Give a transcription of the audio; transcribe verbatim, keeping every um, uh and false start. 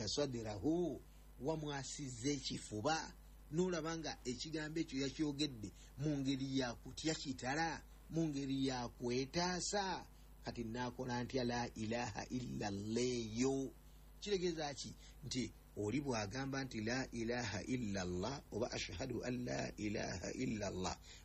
sharahta sadrahu wamwasizza ekifuba n'olaba nga ekigambo ekyo yakyogedde mu ngeri yakutya kitala, mu ngeri yakwetaasa. Kati naakola ntya la ilaha illa alleyo? Kitegeeza ki? Nti oli bw'agamba nti la ilaha illa allah oba ashhadu an la ilaha illa allah